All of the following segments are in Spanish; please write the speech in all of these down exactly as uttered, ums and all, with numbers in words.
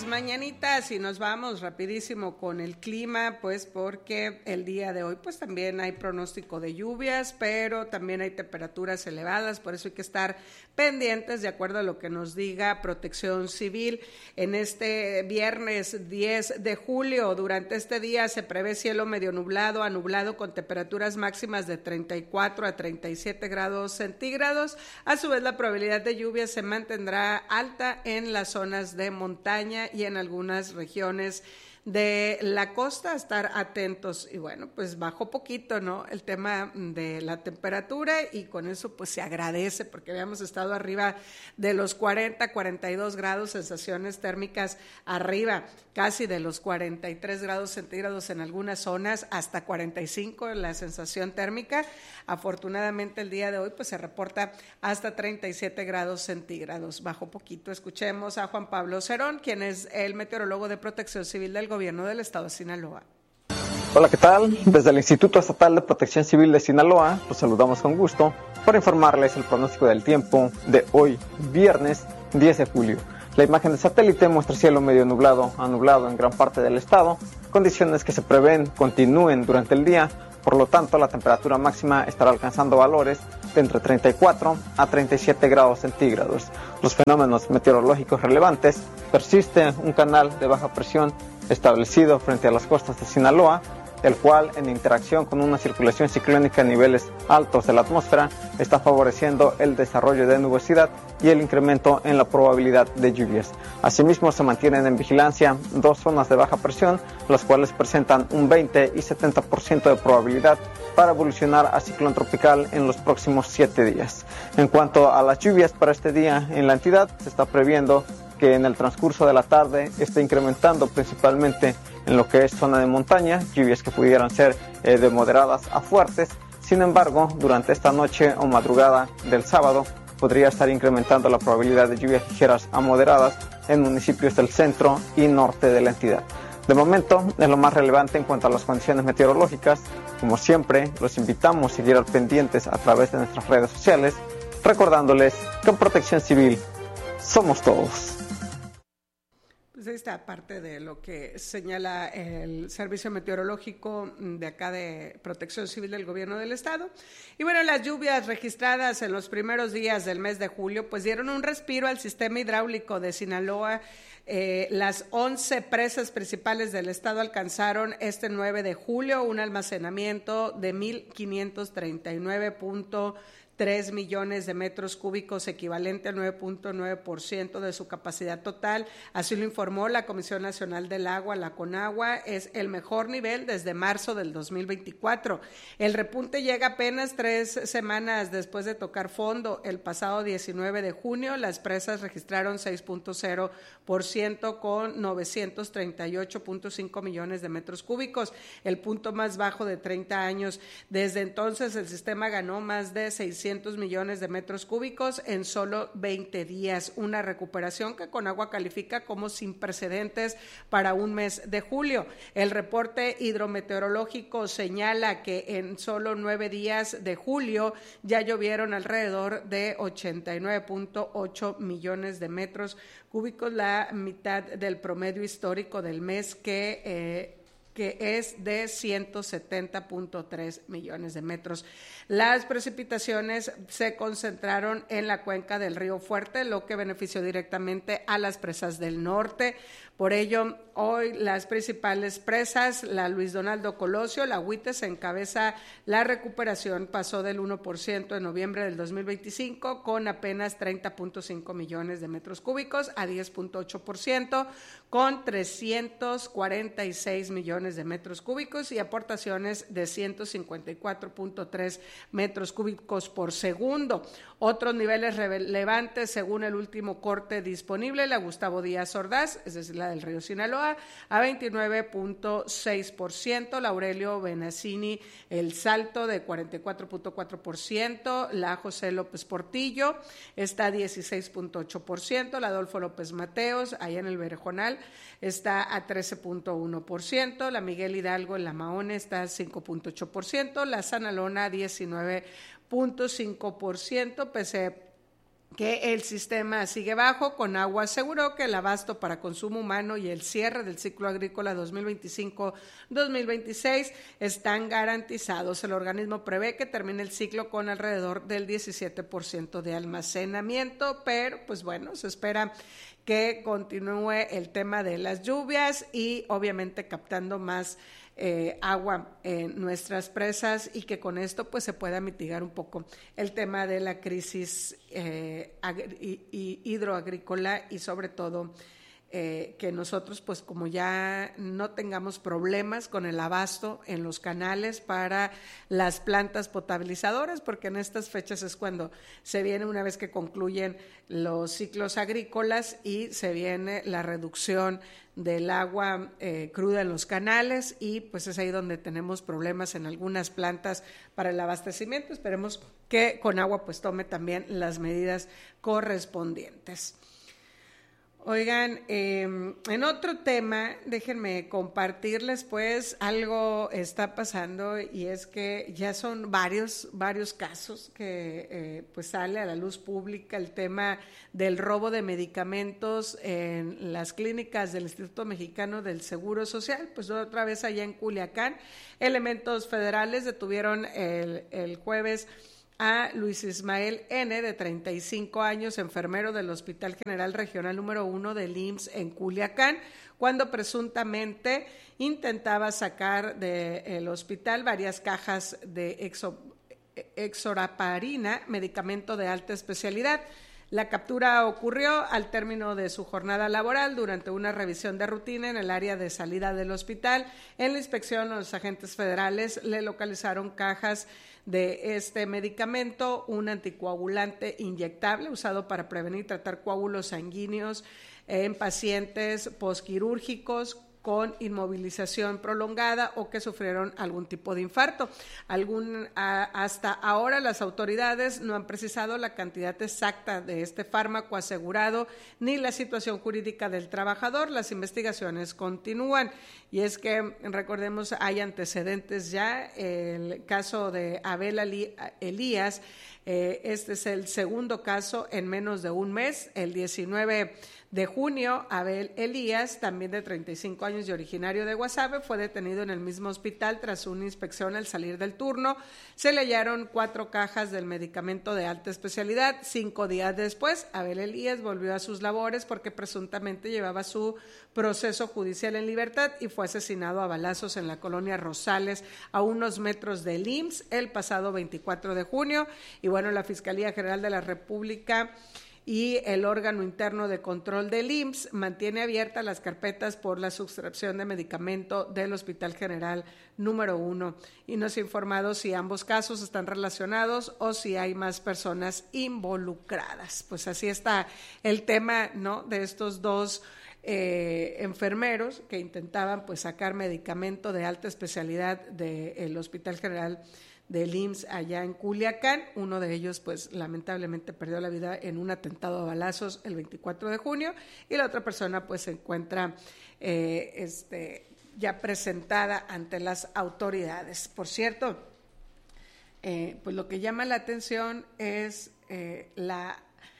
las mañanitas y nos vamos rapidísimo con el clima, pues porque el día de hoy pues también hay pronóstico de lluvias, pero también hay temperaturas elevadas, por eso hay que estar pendientes de acuerdo a lo que nos diga Protección Civil. En este viernes diez de julio, durante este día se prevé cielo medio nublado a nublado con temperaturas máximas de treinta y cuatro a treinta y siete grados centígrados. A su vez la probabilidad de lluvia se mantendrá alta en las zonas de montaña y en algunas regiones de la costa, estar atentos. Y bueno, pues bajó poquito, ¿no?, el tema de la temperatura, y con eso pues se agradece, porque habíamos estado arriba de los cuarenta, cuarenta y dos grados, sensaciones térmicas arriba casi de los cuarenta y tres grados centígrados en algunas zonas, hasta cuarenta y cinco en la sensación térmica. Afortunadamente el día de hoy pues se reporta hasta treinta y siete grados centígrados, bajó poquito. Escuchemos a Juan Pablo Cerón, quien es el meteorólogo de Protección Civil del Gobierno del Estado de Sinaloa. Hola, ¿qué tal? Desde el Instituto Estatal de Protección Civil de Sinaloa, los saludamos con gusto para informarles el pronóstico del tiempo de hoy, viernes diez de julio. La imagen de satélite muestra cielo medio nublado a nublado en gran parte del estado, condiciones que se prevén continúen durante el día. Por lo tanto, la temperatura máxima estará alcanzando valores de entre treinta y cuatro a treinta y siete grados centígrados. Los fenómenos meteorológicos relevantes: persiste un canal de baja presión establecido frente a las costas de Sinaloa, el cual, en interacción con una circulación ciclónica a niveles altos de la atmósfera, está favoreciendo el desarrollo de nubosidad y el incremento en la probabilidad de lluvias. Asimismo, se mantienen en vigilancia dos zonas de baja presión, las cuales presentan un veinte y setenta por ciento de probabilidad para evolucionar a ciclón tropical en los próximos siete días. En cuanto a las lluvias para este día en la entidad, se está previendo que en el transcurso de la tarde esté incrementando principalmente en lo que es zona de montaña, lluvias que pudieran ser eh, de moderadas a fuertes. Sin embargo, durante esta noche o madrugada del sábado podría estar incrementando la probabilidad de lluvias ligeras a moderadas en municipios del centro y norte de la entidad. De momento, es lo más relevante en cuanto a las condiciones meteorológicas. Como siempre, los invitamos a seguir al pendientes a través de nuestras redes sociales, recordándoles que en Protección Civil somos todos. Pues esta parte de lo que señala el Servicio Meteorológico de acá de Protección Civil del Gobierno del Estado. Y bueno, las lluvias registradas en los primeros días del mes de julio pues dieron un respiro al sistema hidráulico de Sinaloa. Eh, las once presas principales del estado alcanzaron este nueve de julio un almacenamiento de mil quinientos treinta y nueve punto tres millones de metros cúbicos, equivalente al nueve punto nueve por ciento de su capacidad total. Así lo informó la Comisión Nacional del Agua, la CONAGUA. Es el mejor nivel desde marzo del dos mil veinticuatro. El repunte llega apenas tres semanas después de tocar fondo. El pasado diecinueve de junio, las presas registraron seis punto cero por ciento con novecientos treinta y ocho punto cinco millones de metros cúbicos, el punto más bajo de treinta años. Desde entonces, el sistema ganó más de seiscientos millones de metros cúbicos en solo veinte días, una recuperación que Conagua califica como sin precedentes para un mes de julio. El reporte hidrometeorológico señala que en solo nueve días de julio ya llovieron alrededor de ochenta y nueve punto ocho millones de metros cúbicos, la mitad del promedio histórico del mes que eh, que es de ciento setenta punto tres millones de metros. Las precipitaciones se concentraron en la cuenca del Río Fuerte, lo que benefició directamente a las presas del norte. Por ello, hoy las principales presas, la Luis Donaldo Colosio, la Huites, encabeza la recuperación, pasó del uno por ciento en noviembre del dos mil veinticinco con apenas treinta punto cinco millones de metros cúbicos a diez punto ocho por ciento con trescientos cuarenta y seis millones de metros cúbicos y aportaciones de ciento cincuenta y cuatro punto tres metros cúbicos por segundo. Otros niveles relevantes según el último corte disponible, la Gustavo Díaz Ordaz, es decir, la del río Sinaloa, a veintinueve punto seis por ciento, la Aurelio Benassini El Salto de cuarenta y cuatro punto cuatro por ciento, la José López Portillo está a dieciséis punto ocho por ciento, la Adolfo López Mateos, allá en el Berejonal, está a trece punto uno por ciento, la Miguel Hidalgo en la Mahone está a cinco punto ocho por ciento, la Sanalona diecinueve punto cinco por ciento, pese que el sistema sigue bajo. Conagua aseguró que el abasto para consumo humano y el cierre del ciclo agrícola dos mil veinticinco dos mil veintiséis están garantizados. El organismo prevé que termine el ciclo con alrededor del diecisiete por ciento de almacenamiento, pero pues bueno, se espera que continúe el tema de las lluvias y obviamente captando más Eh, agua en nuestras presas y que con esto pues se pueda mitigar un poco el tema de la crisis eh, y, y hidroagrícola y sobre todo eh, que nosotros pues como ya no tengamos problemas con el abasto en los canales para las plantas potabilizadoras, porque en estas fechas es cuando se viene, una vez que concluyen los ciclos agrícolas y se viene la reducción del agua eh, cruda en los canales y pues es ahí donde tenemos problemas en algunas plantas para el abastecimiento. Esperemos que Conagua pues tome también las medidas correspondientes. Oigan, eh, en otro tema, déjenme compartirles pues algo está pasando y es que ya son varios, varios casos que eh, pues sale a la luz pública el tema del robo de medicamentos en las clínicas del Instituto Mexicano del Seguro Social. Pues otra vez allá en Culiacán, elementos federales detuvieron el, el jueves a Luis Ismael N., de treinta y cinco años, enfermero del Hospital General Regional número uno del I M S S en Culiacán, cuando presuntamente intentaba sacar del hospital varias cajas de exo, exoraparina, medicamento de alta especialidad. La captura ocurrió al término de su jornada laboral durante una revisión de rutina en el área de salida del hospital. En la inspección, los agentes federales le localizaron cajas de este medicamento, un anticoagulante inyectable usado para prevenir y tratar coágulos sanguíneos en pacientes posquirúrgicos con inmovilización prolongada o que sufrieron algún tipo de infarto. Algún, a, hasta ahora las autoridades no han precisado la cantidad exacta de este fármaco asegurado ni la situación jurídica del trabajador. Las investigaciones continúan y es que, recordemos, hay antecedentes ya. El caso de Abel Elías, eh, este es el segundo caso en menos de un mes. El diecinueve de junio, Abel Elías, también de treinta y cinco años y originario de Guasave, fue detenido en el mismo hospital tras una inspección al salir del turno. Se le hallaron cuatro cajas del medicamento de alta especialidad. Cinco días después, Abel Elías volvió a sus labores porque presuntamente llevaba su proceso judicial en libertad y fue asesinado a balazos en la colonia Rosales, a unos metros del I M S S, el pasado veinticuatro de junio. Y bueno, la Fiscalía General de la República y el órgano interno de control del I M S S mantiene abiertas las carpetas por la sustracción de medicamento del Hospital General número uno y no se ha informado si ambos casos están relacionados o si hay más personas involucradas. Pues así está el tema, ¿no?, de estos dos eh, enfermeros que intentaban pues sacar medicamento de alta especialidad del Hospital General del I M S S allá en Culiacán. Uno de ellos pues lamentablemente perdió la vida en un atentado a balazos el veinticuatro de junio y la otra persona pues se encuentra eh, este, ya presentada ante las autoridades. Por cierto, eh, pues lo que llama la atención es eh, la,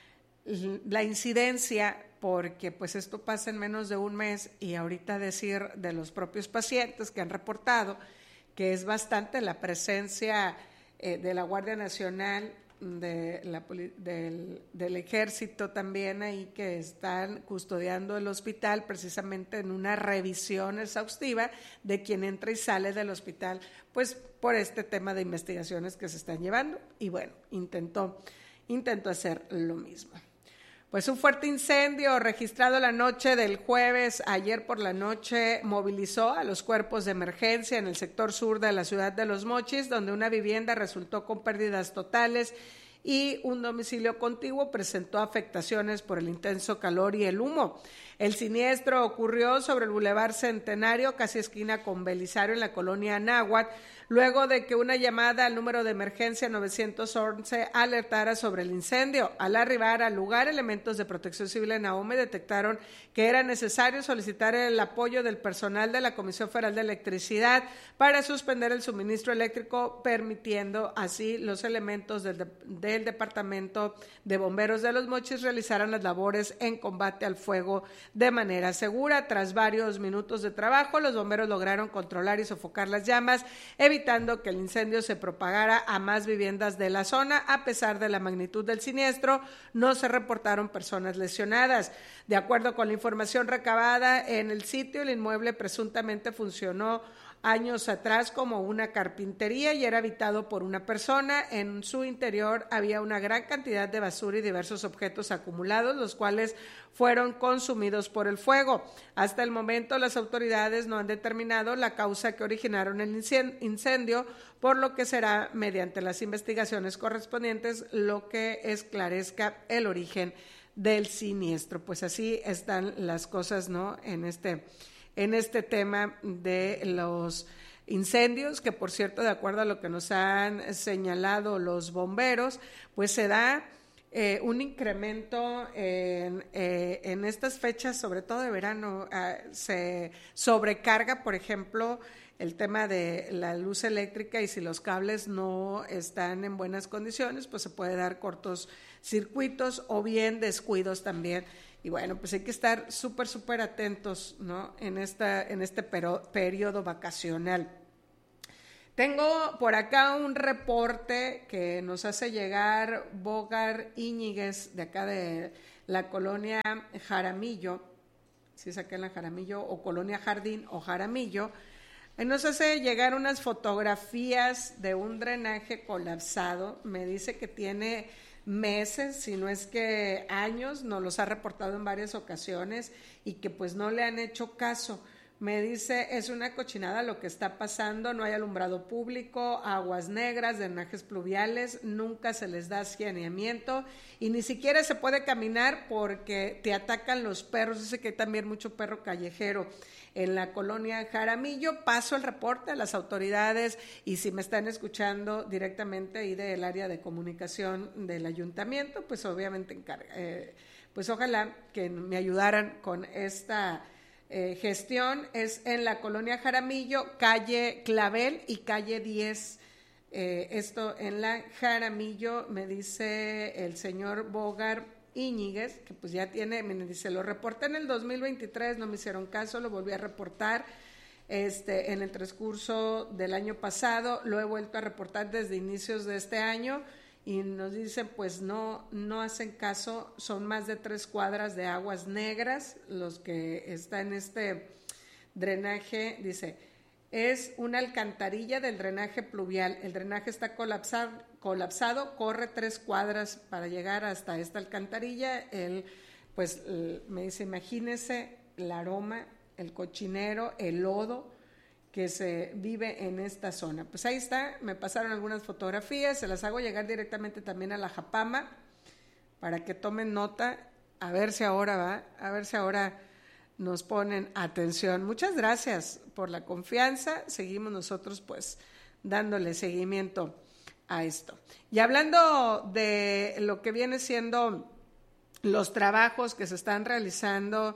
la incidencia, porque pues esto pasa en menos de un mes y ahorita decir de los propios pacientes que han reportado que es bastante la presencia eh, de la Guardia Nacional, de la, del, del Ejército también ahí, que están custodiando el hospital precisamente en una revisión exhaustiva de quien entra y sale del hospital, pues por este tema de investigaciones que se están llevando. Y bueno, intentó, intentó hacer lo mismo. Pues un fuerte incendio registrado la noche del jueves, ayer por la noche, movilizó a los cuerpos de emergencia en el sector sur de la ciudad de Los Mochis, donde una vivienda resultó con pérdidas totales y un domicilio contiguo presentó afectaciones por el intenso calor y el humo. El siniestro ocurrió sobre el Boulevard Centenario, casi esquina con Belisario, en la colonia Anáhuac, luego de que una llamada al número de emergencia nueve once alertara sobre el incendio. Al arribar al lugar, elementos de Protección Civil en Ahome detectaron que era necesario solicitar el apoyo del personal de la Comisión Federal de Electricidad para suspender el suministro eléctrico, permitiendo así los elementos del, de, del Departamento de Bomberos de Los Mochis realizaran las labores en combate al fuego de manera segura. Tras varios minutos de trabajo, los bomberos lograron controlar y sofocar las llamas, evitando que el incendio se propagara a más viviendas de la zona. A pesar de la magnitud del siniestro, no se reportaron personas lesionadas. De acuerdo con la información recabada en el sitio, el inmueble presuntamente funcionó años atrás como una carpintería y era habitado por una persona. En su interior había una gran cantidad de basura y diversos objetos acumulados, los cuales fueron consumidos por el fuego. Hasta el momento, las autoridades no han determinado la causa que originaron el incendio, por lo que será mediante las investigaciones correspondientes lo que esclarezca el origen del siniestro. Pues así están las cosas, ¿no?, en este en este tema de los incendios, que por cierto, de acuerdo a lo que nos han señalado los bomberos, pues se da eh, un incremento en, eh, en estas fechas, sobre todo de verano. Eh, se sobrecarga, por ejemplo, el tema de la luz eléctrica, y si los cables no están en buenas condiciones, pues se puede dar cortos circuitos o bien descuidos también. Y bueno, pues hay que estar súper, súper atentos, ¿no?, en, esta, en este pero, periodo vacacional. Tengo por acá un reporte que nos hace llegar Bogar Íñiguez, de acá de la colonia Jaramillo, si es acá en la Jaramillo, o colonia Jardín o Jaramillo. Y nos hace llegar unas fotografías de un drenaje colapsado. Me dice que tiene meses, si no es que años, nos los ha reportado en varias ocasiones y que pues no le han hecho caso. Me dice, es una cochinada lo que está pasando, no hay alumbrado público, aguas negras, drenajes pluviales, nunca se les da saneamiento y ni siquiera se puede caminar porque te atacan los perros. Dice que hay también mucho perro callejero en la colonia Jaramillo. Paso el reporte a las autoridades y si me están escuchando directamente ahí del área de comunicación del ayuntamiento, pues obviamente encarga, eh, pues ojalá que me ayudaran con esta eh, gestión. Es en la colonia Jaramillo, calle Clavel y calle diez. Eh, esto en la Jaramillo, me dice el señor Bogar Íñiguez, que pues ya tiene, me dice, lo reporté en el dos mil veintitrés, no me hicieron caso, lo volví a reportar este, en el transcurso del año pasado, lo he vuelto a reportar desde inicios de este año y nos dicen pues no, no hacen caso. Son más de tres cuadras de aguas negras los que está en este drenaje. Dice, es una alcantarilla del drenaje pluvial, el drenaje está colapsado, colapsado, corre tres cuadras para llegar hasta esta alcantarilla. Él, pues, me dice, imagínese el aroma, el cochinero, el lodo que se vive en esta zona. Pues ahí está, me pasaron algunas fotografías, se las hago llegar directamente también a la Japama para que tomen nota, a ver si ahora va, a ver si ahora nos ponen atención. Muchas gracias por la confianza, seguimos nosotros pues dándole seguimiento a esto. Y hablando de lo que viene siendo los trabajos que se están realizando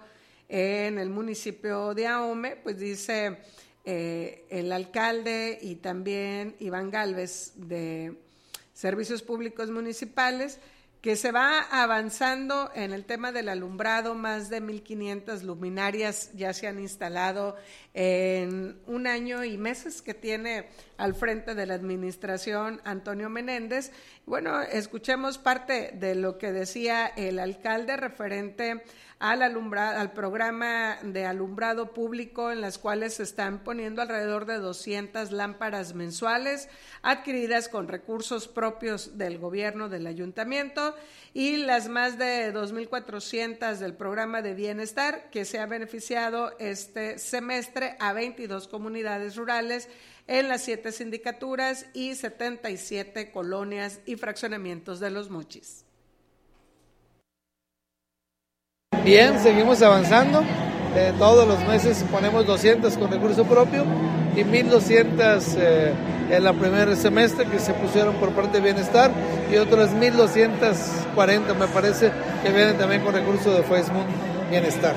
en el municipio de Ahome, pues dice eh, el alcalde y también Iván Gálvez de Servicios Públicos Municipales, que se va avanzando en el tema del alumbrado. Más de mil quinientas luminarias ya se han instalado en un año y meses que tiene al frente de la administración Antonio Menéndez. Bueno, escuchemos parte de lo que decía el alcalde referente al alumbrado, al programa de alumbrado público, en las cuales se están poniendo alrededor de doscientas lámparas mensuales adquiridas con recursos propios del gobierno del ayuntamiento, y las más de dos mil cuatrocientas del programa de bienestar que se ha beneficiado este semestre a veintidós comunidades rurales en las siete sindicaturas y setenta y siete colonias y fraccionamientos de Los Mochis. Bien, seguimos avanzando. Eh, todos los meses ponemos doscientas con recurso propio y mil doscientas eh, en el primer semestre que se pusieron por parte de Bienestar y otras mil doscientas cuarenta me parece que vienen también con recurso de FESMUND Bienestar.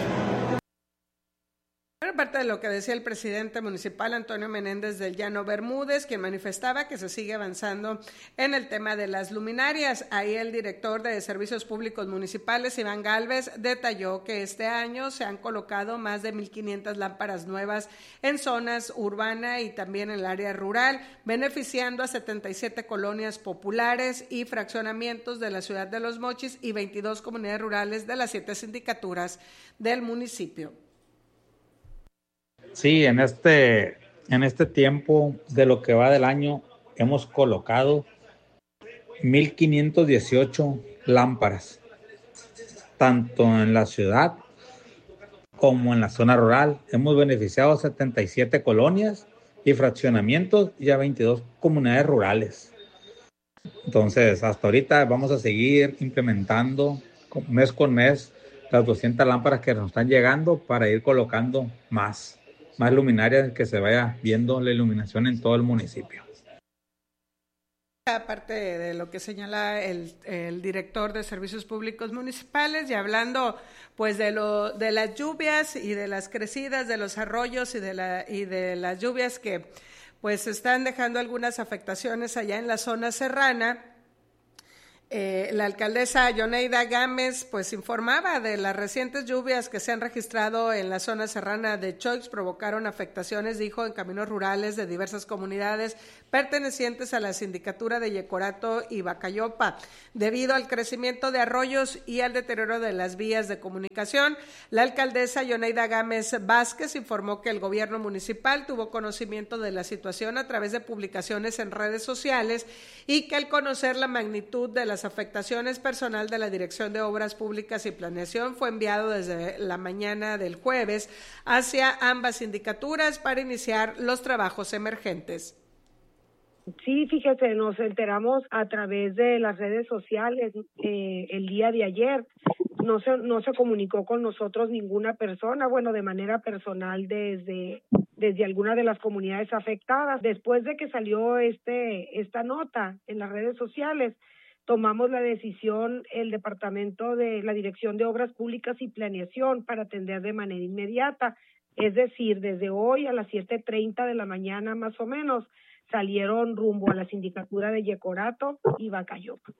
Parte de lo que decía el presidente municipal Antonio Menéndez del Llano Bermúdez, quien manifestaba que se sigue avanzando en el tema de las luminarias. Ahí el director de Servicios Públicos Municipales, Iván Gálvez, detalló que este año se han colocado más de mil quinientas lámparas nuevas en zonas urbanas y también en el área rural, beneficiando a setenta y siete colonias populares y fraccionamientos de la ciudad de Los Mochis y veintidós comunidades rurales de las siete sindicaturas del municipio. Sí, en este, en este tiempo de lo que va del año hemos colocado mil quinientas dieciocho lámparas, tanto en la ciudad como en la zona rural. Hemos beneficiado a setenta y siete colonias y fraccionamientos y a veintidós comunidades rurales. Entonces, hasta ahorita vamos a seguir implementando mes con mes las doscientas lámparas que nos están llegando para ir colocando más. más luminarias, que se vaya viendo la iluminación en todo el municipio. Aparte de lo que señala el, el director de Servicios Públicos Municipales, y hablando pues de lo de las lluvias y de las crecidas de los arroyos y de la y de las lluvias que pues están dejando algunas afectaciones allá en la zona serrana. Eh, la alcaldesa Yoneida Gámez pues informaba de las recientes lluvias que se han registrado en la zona serrana de Choix, provocaron afectaciones, dijo, en caminos rurales de diversas comunidades pertenecientes a la sindicatura de Yecorato y Bacayopa, debido al crecimiento de arroyos y al deterioro de las vías de comunicación. La alcaldesa Yoneida Gámez Vázquez informó que el gobierno municipal tuvo conocimiento de la situación a través de publicaciones en redes sociales y que al conocer la magnitud de las afectaciones, personal de la Dirección de Obras Públicas y Planeación fue enviado desde la mañana del jueves hacia ambas sindicaturas para iniciar los trabajos emergentes. Sí, fíjese, nos enteramos a través de las redes sociales eh, el día de ayer. No se, no se comunicó con nosotros ninguna persona, bueno, de manera personal desde, desde alguna de las comunidades afectadas. Después de que salió este esta nota en las redes sociales, tomamos la decisión, el departamento de la Dirección de Obras Públicas y Planeación, para atender de manera inmediata. Es decir, desde hoy a las siete treinta de la mañana más o menos, salieron rumbo a la sindicatura de Yecorato y Bacayopa.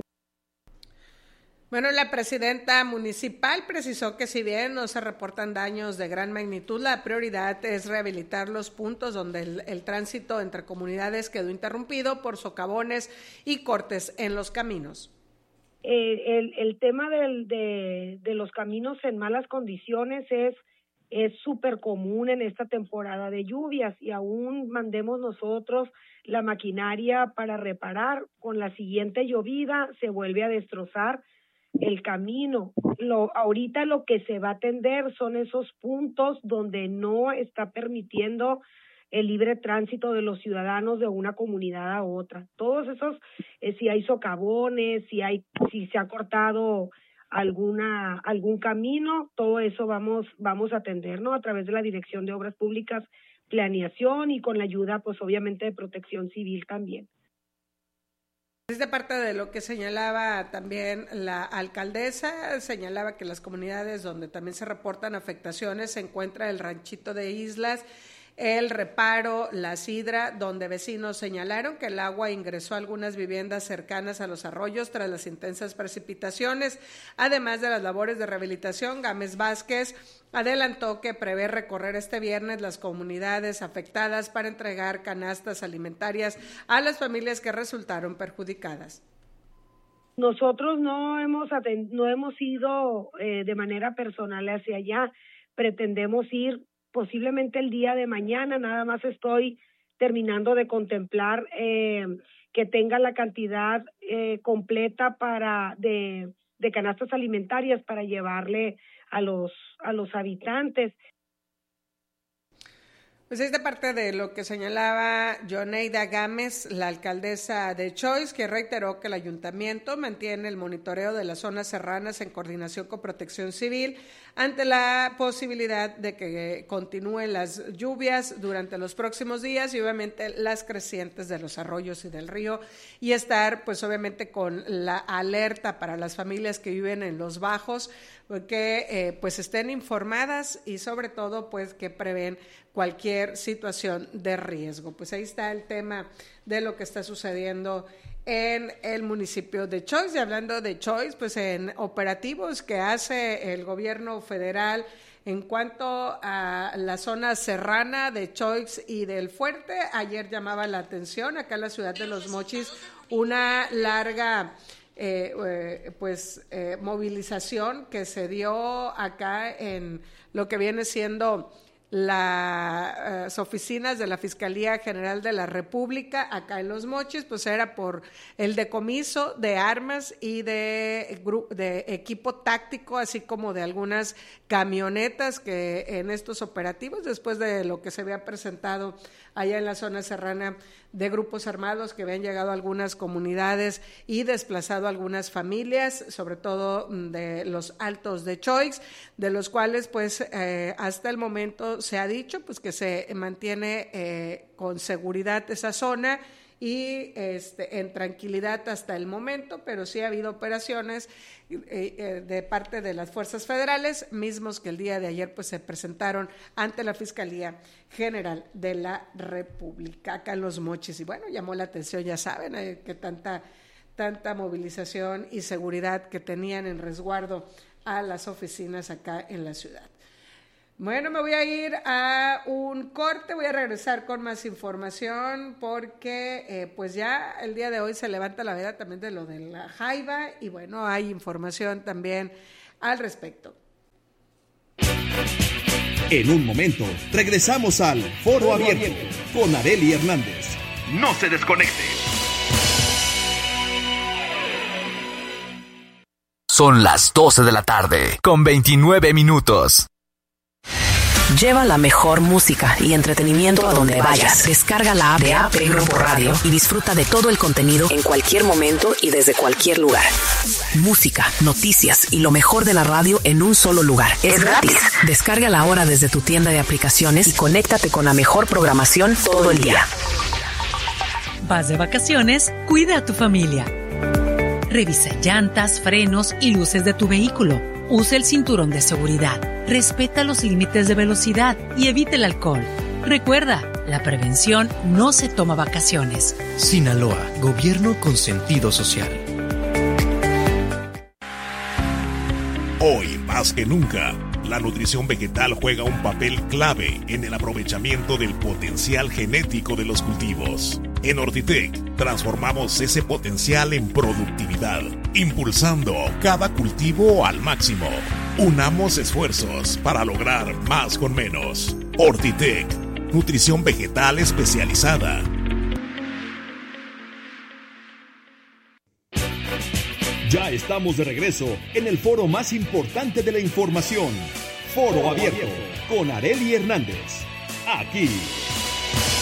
Bueno, la presidenta municipal precisó que si bien no se reportan daños de gran magnitud, la prioridad es rehabilitar los puntos donde el, el tránsito entre comunidades quedó interrumpido por socavones y cortes en los caminos. Eh, el, el tema del, de, de los caminos en malas condiciones es es súper común en esta temporada de lluvias, y aún mandemos nosotros la maquinaria para reparar, con la siguiente llovida se vuelve a destrozar el camino. Lo, ahorita lo que se va a atender son esos puntos donde no está permitiendo el libre tránsito de los ciudadanos de una comunidad a otra. Todos esos, eh, si hay socavones, si hay, si se ha cortado alguna algún camino, todo eso vamos vamos a atender, ¿no? A través de la Dirección de Obras Públicas, Planeación, y con la ayuda, pues obviamente, de Protección Civil también. Es de parte de lo que señalaba también la alcaldesa, señalaba que las comunidades donde también se reportan afectaciones se encuentra el Ranchito de Islas, El Reparo, La Sidra, donde vecinos señalaron que el agua ingresó a algunas viviendas cercanas a los arroyos tras las intensas precipitaciones. Además de las labores de rehabilitación, Gámez Vázquez adelantó que prevé recorrer este viernes las comunidades afectadas para entregar canastas alimentarias a las familias que resultaron perjudicadas. Nosotros no hemos atend- no hemos ido eh, de manera personal hacia allá, pretendemos ir posiblemente el día de mañana. Nada más estoy terminando de contemplar eh, que tenga la cantidad eh, completa para de, de canastas alimentarias para llevarle a los a los habitantes. Pues esta parte de lo que señalaba Yoneida Gámez, la alcaldesa de Choix, que reiteró que el ayuntamiento mantiene el monitoreo de las zonas serranas en coordinación con Protección Civil ante la posibilidad de que continúen las lluvias durante los próximos días y obviamente las crecientes de los arroyos y del río, y estar pues obviamente con la alerta para las familias que viven en los bajos, que eh, pues estén informadas y sobre todo pues que prevén cualquier situación de riesgo. Pues ahí está el tema de lo que está sucediendo en el municipio de Choix. Y hablando de Choix, pues en operativos que hace el gobierno federal en cuanto a la zona serrana de Choix y del Fuerte, ayer llamaba la atención acá en la ciudad de Los Mochis una larga Eh, eh, pues eh, movilización que se dio acá en lo que viene siendo las oficinas de la Fiscalía General de la República acá en Los Mochis, pues era por el decomiso de armas y de, de equipo táctico, así como de algunas camionetas que en estos operativos, después de lo que se había presentado allá en la zona serrana de grupos armados que habían llegado a algunas comunidades y desplazado a algunas familias, sobre todo de los Altos de Choix, de los cuales pues eh, hasta el momento se ha dicho pues que se mantiene eh, con seguridad esa zona y este, en tranquilidad hasta el momento, pero sí ha habido operaciones eh, eh, de parte de las fuerzas federales, mismos que el día de ayer pues se presentaron ante la Fiscalía General de la República, acá en Los Mochis. Y bueno, llamó la atención, ya saben, eh, que tanta, tanta movilización y seguridad que tenían en resguardo a las oficinas acá en la ciudad. Bueno, me voy a ir a un corte, voy a regresar con más información porque eh, pues ya el día de hoy se levanta la veda también de lo de la jaiba y bueno, hay información también al respecto. En un momento, regresamos al Foro Abierto con Arely Hernández. No se desconecte. Son las doce de la tarde, con veintinueve minutos. Lleva la mejor música y entretenimiento a donde vayas. Descarga la app de A P Grupo Radio y disfruta de todo el contenido en cualquier momento y desde cualquier lugar. Música, noticias y lo mejor de la radio en un solo lugar. Es gratis. Descárgala ahora desde tu tienda de aplicaciones y conéctate con la mejor programación todo el día. Vas de vacaciones, cuida a tu familia. Revisa llantas, frenos y luces de tu vehículo. Usa el cinturón de seguridad. Respeta los límites de velocidad y evita el alcohol. Recuerda, la prevención no se toma vacaciones. Sinaloa, gobierno con sentido social. Hoy, más que nunca, la nutrición vegetal juega un papel clave en el aprovechamiento del potencial genético de los cultivos. En Ortitec, transformamos ese potencial en productividad, impulsando cada cultivo al máximo. Unamos esfuerzos para lograr más con menos. Ortitec, nutrición vegetal especializada. Ya estamos de regreso en el foro más importante de la información. Foro Abierto con Arely Hernández. Aquí